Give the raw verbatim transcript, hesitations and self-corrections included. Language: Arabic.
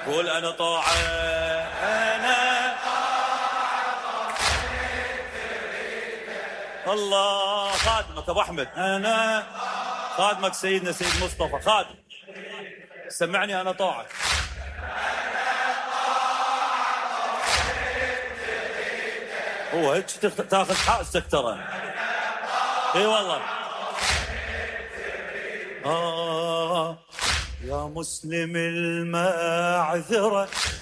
قول أنا طاعة أنا الله. خادمك أبو أحمد، أنا خادمك سيدنا سيد مصطفى. خادم سمعني أنا طاعك. هو هيك تاخذ حقك ترى. اي والله. آه يا مسلم المعذرة